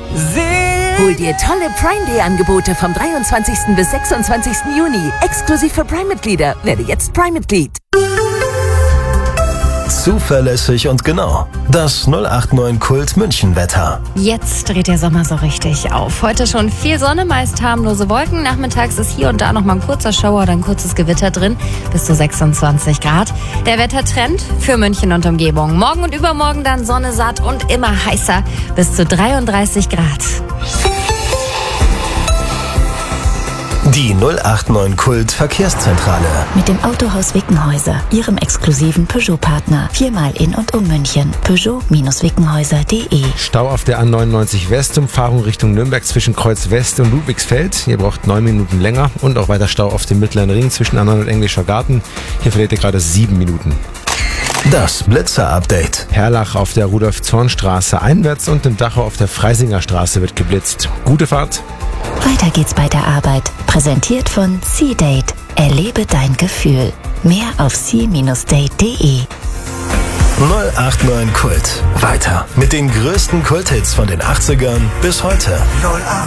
Hol dir tolle Prime Day Angebote vom 23. bis 26. Juni. Exklusiv für Prime-Mitglieder. Werde jetzt Prime-Mitglied. Zuverlässig und genau. Das 089 Kult München-Wetter. Jetzt dreht der Sommer so richtig auf. Heute schon viel Sonne, meist harmlose Wolken. Nachmittags ist hier und da noch mal ein kurzer Schauer oder ein kurzes Gewitter drin. Bis zu 26 Grad. Der Wettertrend für München und Umgebung. Morgen und übermorgen dann Sonne satt und immer heißer. Bis zu 33 Grad. Die 089 Kult Verkehrszentrale. Mit dem Autohaus Wickenhäuser, Ihrem exklusiven Peugeot-Partner. 4-mal in und um München. Peugeot-Wickenhäuser.de. Stau auf der A99 Westumfahrung Richtung Nürnberg zwischen Kreuz West und Ludwigsfeld. Ihr braucht 9 Minuten länger. Und auch weiter Stau auf dem Mittleren Ring zwischen A9 und Englischer Garten. Hier verliert ihr gerade 7 Minuten. Das Blitzer-Update. Herlach auf der Rudolf-Zorn-Straße einwärts und in Dachau auf der Freisinger Straße wird geblitzt. Gute Fahrt. Weiter geht's bei der Arbeit. Präsentiert von C-Date. Erlebe dein Gefühl. Mehr auf c-date.de. 089 Kult. Weiter mit den größten Kulthits von den 80ern bis heute. 089.